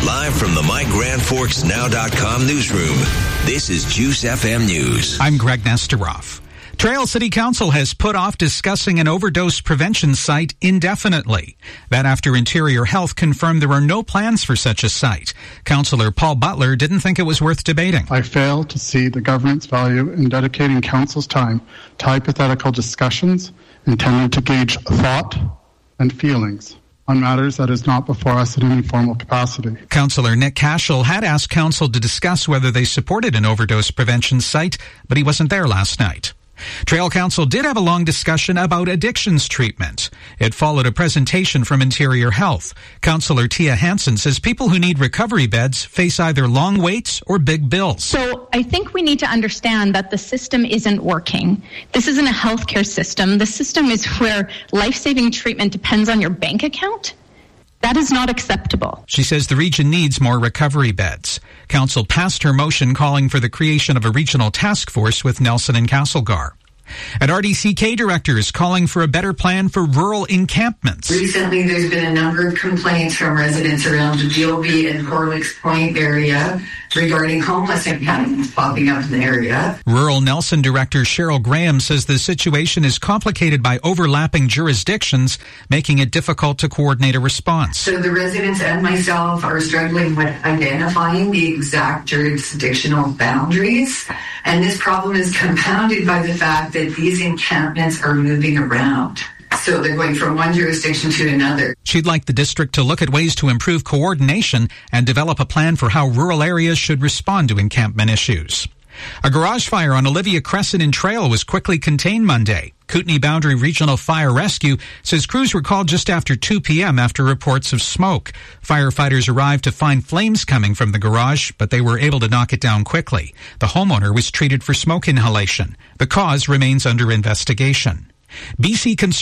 Live from the MyGrandForksNow.com newsroom, this is Juice FM News. I'm Greg Nesteroff. Trail City Council has put off discussing an overdose prevention site indefinitely. That after Interior Health confirmed there are no plans for such a site. Councillor Paul Butler didn't think it was worth debating. I fail to see the government's value in dedicating council's time to hypothetical discussions intended to gauge thought and feelings on matters that is not before us in any formal capacity. Councillor Nick Cashel had asked council to discuss whether they supported an overdose prevention site, but he wasn't there last night. Trail Council did have a long discussion about addictions treatment. It followed a presentation from Interior Health. Councillor Tia Hansen says people who need recovery beds face either long waits or big bills. So I think we need to understand that the system isn't working. This isn't a healthcare system. The system is where life-saving treatment depends on your bank account. That is not acceptable. She says the region needs more recovery beds. Council passed her motion calling for the creation of a regional task force with Nelson and Castlegar. An RDCK director is calling for a better plan for rural encampments. Recently, there's been a number of complaints from residents around the Gilby and Horlicks Point area regarding homeless encampments popping up in the area. Rural Nelson Director Cheryl Graham says the situation is complicated by overlapping jurisdictions, making it difficult to coordinate a response. So the residents and myself are struggling with identifying the exact jurisdictional boundaries, and this problem is compounded by the fact that these encampments are moving around. So they're going from one jurisdiction to another. She'd like the district to look at ways to improve coordination and develop a plan for how rural areas should respond to encampment issues. A garage fire on Olivia Crescent in Trail was quickly contained Monday. Kootenay Boundary Regional Fire Rescue says crews were called just after 2 p.m. after reports of smoke. Firefighters arrived to find flames coming from the garage, but they were able to knock it down quickly. The homeowner was treated for smoke inhalation. The cause remains under investigation. BC